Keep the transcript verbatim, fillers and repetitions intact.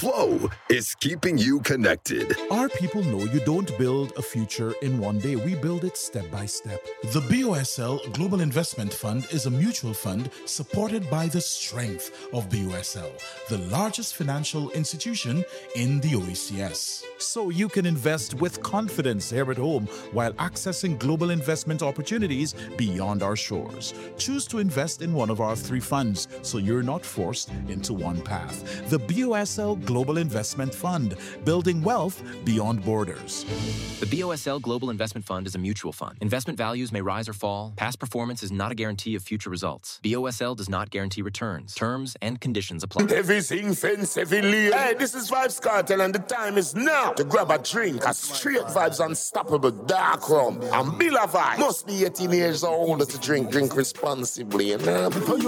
Flow is keeping you connected. Our people know you don't build a future in one day. We build it step by step. The B O S L Global Investment Fund is a mutual fund supported by the strength of B O S L, the largest financial institution in the O E C S. So you can invest with confidence here at home while accessing global investment opportunities beyond our shores. Choose to invest in one of our three funds so you're not forced into one path. The B O S L Global Investment Fund, building wealth beyond borders. The B O S L Global Investment Fund is a mutual fund. Investment values may rise or fall. Past performance is not a guarantee of future results. B O S L does not guarantee returns. Terms and conditions apply. Everything fence, every lead. Hey, this is Vibes Cartel, and the time is now to grab a drink. A straight Vibes Unstoppable Dark Rum and Billa Vibe. Must be eighteen years or older to drink. Drink responsibly. And, uh,